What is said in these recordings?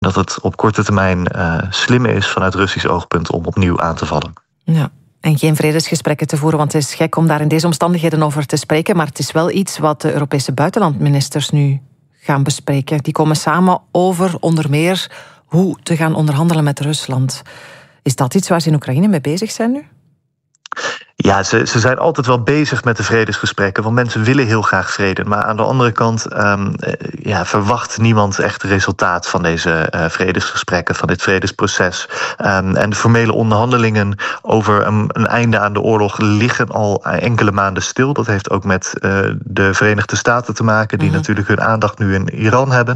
dat het op korte termijn slim is vanuit Russisch oogpunt om opnieuw aan te vallen. Ja. En geen vredesgesprekken te voeren, want het is gek om daar in deze omstandigheden over te spreken. Maar het is wel iets wat de Europese buitenlandministers nu gaan bespreken. Die komen samen over onder meer hoe te gaan onderhandelen met Rusland. Is dat iets waar ze in Oekraïne mee bezig zijn nu? Ja, ze zijn altijd wel bezig met de vredesgesprekken, want mensen willen heel graag vrede. Maar aan de andere kant verwacht niemand echt resultaat van deze vredesgesprekken, van dit vredesproces. En de formele onderhandelingen over een einde aan de oorlog liggen al enkele maanden stil. Dat heeft ook met de Verenigde Staten te maken, die natuurlijk hun aandacht nu in Iran hebben.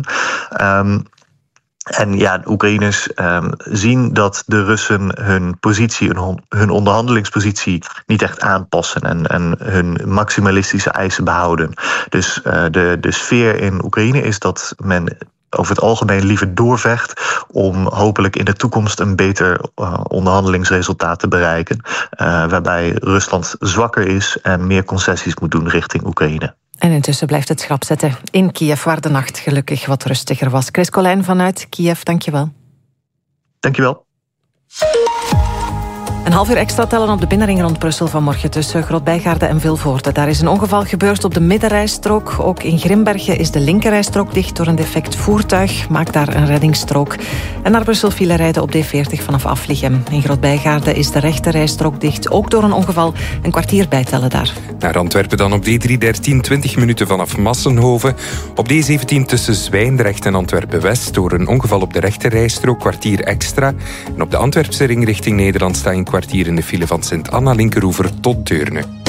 En ja, de Oekraïners zien dat de Russen hun positie, hun onderhandelingspositie niet echt aanpassen en hun maximalistische eisen behouden. Dus de sfeer in Oekraïne is dat men over het algemeen liever doorvecht om hopelijk in de toekomst een beter onderhandelingsresultaat te bereiken, waarbij Rusland zwakker is en meer concessies moet doen richting Oekraïne. En intussen blijft het schrap zetten in Kiev, waar de nacht gelukkig wat rustiger was. Chris Colijn vanuit Kiev, dankjewel. Dankjewel. Een half uur extra tellen op de binnenring rond Brussel vanmorgen tussen Grootbijgaarde en Vilvoorde. Daar is een ongeval gebeurd op de middenrijstrook. Ook in Grimbergen is de linkerrijstrook dicht door een defect voertuig. Maak daar een reddingsstrook. En naar Brussel file rijden op D40 vanaf Aflichem. In Grootbijgaarde is de rechterrijstrook dicht, ook door een ongeval. Een kwartier bijtellen daar. Naar Antwerpen dan op D313, 20 minuten vanaf Massenhoven. Op D17 tussen Zwijndrecht en Antwerpen-West door een ongeval op de rechterrijstrook, kwartier extra. En op de Antwerpse ring richting Nederland sta een kwartier in de file van Sint-Anna-Linkeroever tot Deurne.